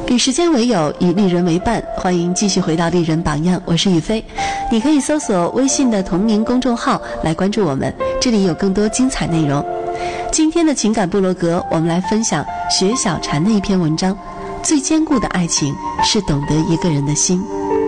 与时间为友，与丽人为伴，欢迎继续回到丽人榜样，我是雨飞。你可以搜索微信的同名公众号来关注我们，这里有更多精彩内容。今天的情感部落格，我们来分享雪小禅的一篇文章，最坚固的爱情是懂得一个人的心。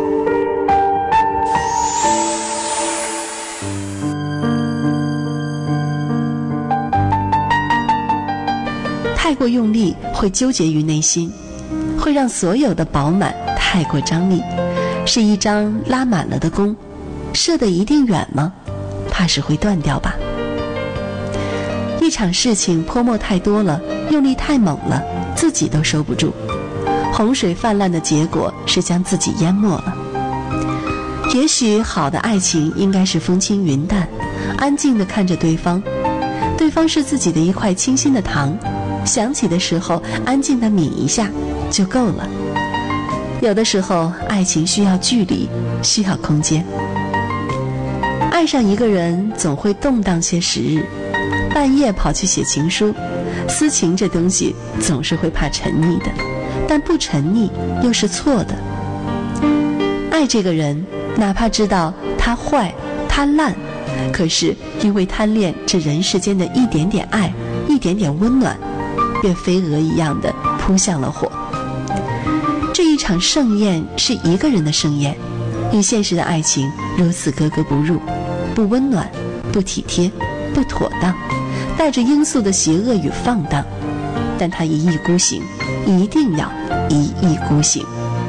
太过用力会纠结于内心，会让所有的饱满太过张力，是一张拉满了的弓，射得一定远吗？怕是会断掉吧。一场事情泼墨太多了，用力太猛了，自己都收不住，洪水泛滥的结果是将自己淹没了。也许好的爱情应该是风轻云淡，安静地看着对方，对方是自己的一块清新的糖，想起的时候安静地抿一下就够了。有的时候爱情需要距离，需要空间。爱上一个人总会动荡些时日，半夜跑去写情书，私情这东西总是会怕沉溺的，但不沉溺又是错的。爱这个人，哪怕知道他坏他烂，可是因为贪恋这人世间的一点点爱，一点点温暖，便飞蛾一样的扑向了火。这一场盛宴是一个人的盛宴，与现实的爱情如此格格不入，不温暖，不体贴，不妥当，带着罂粟的邪恶与放荡。但他一意孤行，一定要一意孤行。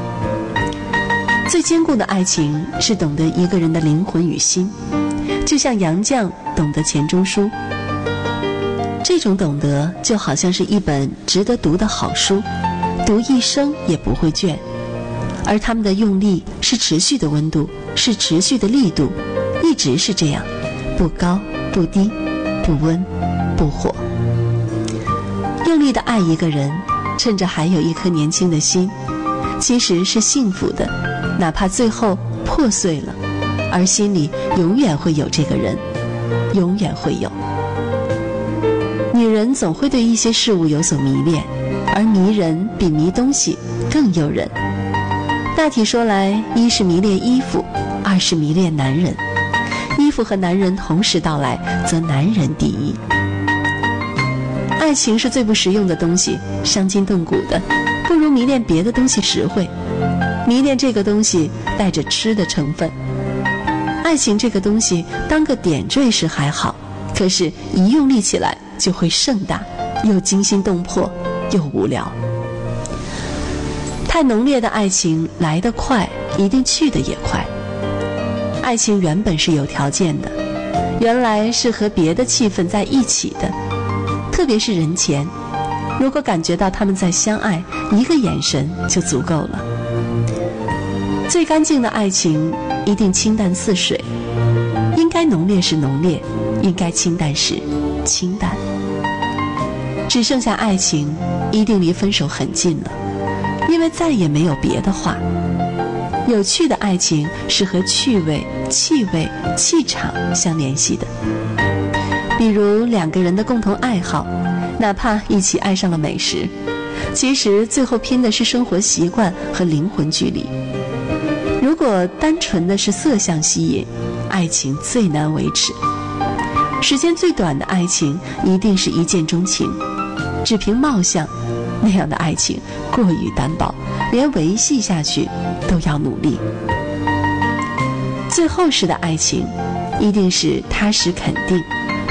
最坚固的爱情是懂得一个人的灵魂与心，就像杨绛懂得钱钟书。这种懂得就好像是一本值得读的好书，读一生也不会倦。而他们的用力是持续的温度，是持续的力度，一直是这样，不高不低，不温不火。用力的爱一个人，趁着还有一颗年轻的心，其实是幸福的，哪怕最后破碎了，而心里永远会有这个人，永远会有。女人总会对一些事物有所迷恋，而迷人比迷东西更诱人。大体说来，一是迷恋衣服，二是迷恋男人。衣服和男人同时到来，则男人第一。爱情是最不实用的东西，伤筋动骨的，不如迷恋别的东西实惠。迷恋这个东西带着吃的成分。爱情这个东西当个点缀时还好，可是一用力起来就会盛大，又惊心动魄，又无聊。太浓烈的爱情来得快，一定去得也快。爱情原本是有条件的，原来是和别的气氛在一起的，特别是人前，如果感觉到他们在相爱，一个眼神就足够了。最干净的爱情一定清淡似水，应该浓烈时浓烈，应该清淡时清淡。只剩下爱情，一定离分手很近了，因为再也没有别的话。有趣的爱情是和趣味、气味、气场相联系的，比如两个人的共同爱好，哪怕一起爱上了美食，其实最后拼的是生活习惯和灵魂距离。如果单纯的是色相吸引，爱情最难维持。时间最短的爱情一定是一见钟情，只凭貌相，那样的爱情过于单薄，连维系下去都要努力。最厚实的爱情一定是踏实肯定，